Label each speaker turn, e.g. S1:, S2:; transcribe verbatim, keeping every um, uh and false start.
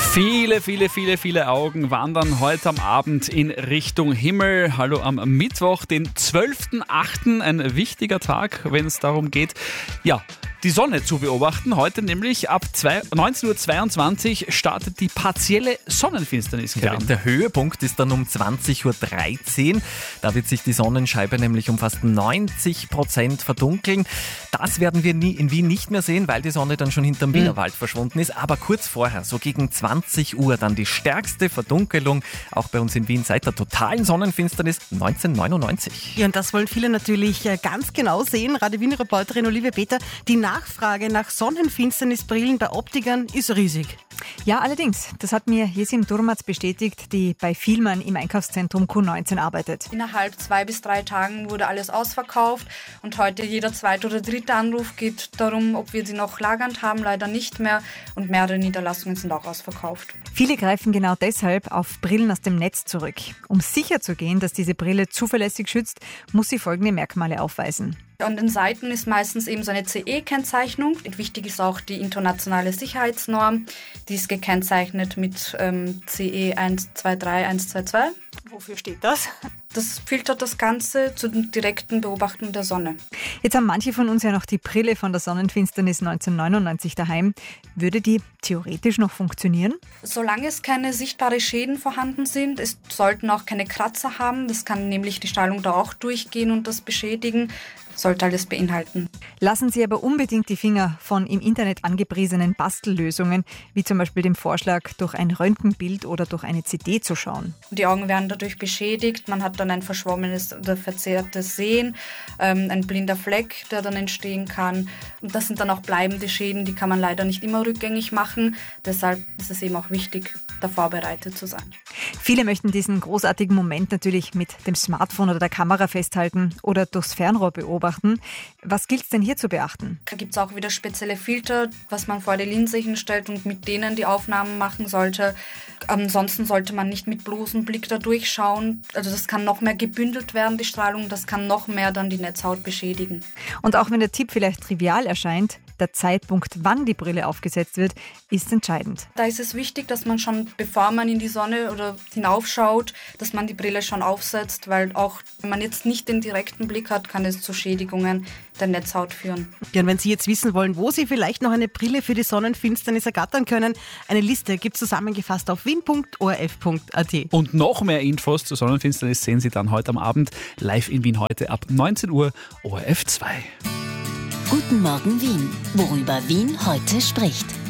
S1: Viele, viele, viele, viele Augen wandern heute am Abend in Richtung Himmel. Hallo am Mittwoch, den zwölften achten Ein wichtiger Tag, wenn es darum geht, ja, die Sonne zu beobachten. Heute nämlich ab neunzehn Uhr zweiundzwanzig startet die partielle Sonnenfinsternis.
S2: Ja, der Höhepunkt ist dann um zwanzig Uhr dreizehn. Da wird sich die Sonnenscheibe nämlich um fast neunzig Prozent verdunkeln. Das werden wir nie in Wien nicht mehr sehen, weil die Sonne dann schon hinterm Wienerwald mhm. verschwunden ist. Aber kurz vorher, so gegen zwanzig Uhr, dann die stärkste Verdunkelung, auch bei uns in Wien seit der totalen Sonnenfinsternis neunzehnhundertneunundneunzig.
S3: Ja, und das wollen viele natürlich ganz genau sehen. Radio Wien-Reporterin Olivia Peter, die Nachfrage nach Sonnenfinsternisbrillen bei Optikern ist riesig.
S4: Ja, allerdings. Das hat mir Jesim Durmaz bestätigt, die bei Vielmann im Einkaufszentrum Q neunzehn arbeitet.
S5: Innerhalb zwei bis drei Tagen wurde alles ausverkauft und heute jeder zweite oder dritte Anruf geht darum, ob wir sie noch lagernd haben, leider nicht mehr, und mehrere Niederlassungen sind auch ausverkauft.
S4: Viele greifen genau deshalb auf Brillen aus dem Netz zurück. Um sicher zu gehen, dass diese Brille zuverlässig schützt, muss sie folgende Merkmale aufweisen.
S5: An den Seiten ist meistens eben so eine C E-Kennzeichnung. Wichtig ist auch die internationale Sicherheitsnorm. Die ist gekennzeichnet mit ähm, C E eins zwei drei eins zwei zwei.
S3: Wofür steht das?
S5: Das filtert das Ganze zum direkten Beobachten der Sonne.
S4: Jetzt haben manche von uns ja noch die Brille von der Sonnenfinsternis neunzehnhundertneunundneunzig daheim. Würde die theoretisch noch funktionieren?
S5: Solange es keine sichtbaren Schäden vorhanden sind, es sollten auch keine Kratzer haben. Das kann nämlich die Strahlung da auch durchgehen und das beschädigen. Sollte alles beinhalten.
S4: Lassen Sie aber unbedingt die Finger von im Internet angepriesenen Bastellösungen, wie zum Beispiel dem Vorschlag, durch ein Röntgenbild oder durch eine C D zu schauen.
S5: Die Augen werden dadurch beschädigt, man hat dann ein verschwommenes oder verzerrtes Sehen, ähm, ein blinder Fleck, der dann entstehen kann. Und das sind dann auch bleibende Schäden, die kann man leider nicht immer rückgängig machen. Deshalb ist es eben auch wichtig, da vorbereitet zu sein.
S4: Viele möchten diesen großartigen Moment natürlich mit dem Smartphone oder der Kamera festhalten oder durchs Fernrohr beobachten. Was gilt es denn hier zu beachten?
S5: Da gibt es auch wieder spezielle Filter, was man vor die Linse hinstellt und mit denen die Aufnahmen machen sollte. Ansonsten sollte man nicht mit bloßem Blick da durchschauen. Also das kann noch mehr gebündelt werden, die Strahlung. Das kann noch mehr dann die Netzhaut beschädigen.
S4: Und auch wenn der Tipp vielleicht trivial erscheint, der Zeitpunkt, wann die Brille aufgesetzt wird, ist entscheidend.
S5: Da ist es wichtig, dass man schon, bevor man in die Sonne oder hinaufschaut, dass man die Brille schon aufsetzt, weil auch wenn man jetzt nicht den direkten Blick hat, kann es zu Schädigungen der Netzhaut führen.
S3: Ja, und wenn Sie jetzt wissen wollen, wo Sie vielleicht noch eine Brille für die Sonnenfinsternis ergattern können, eine Liste gibt es zusammengefasst auf wien punkt o r f punkt a t.
S1: Und noch mehr Infos zur Sonnenfinsternis sehen Sie dann heute am Abend live in Wien heute ab neunzehn Uhr O R F zwei.
S6: Guten Morgen Wien, worüber Wien heute spricht.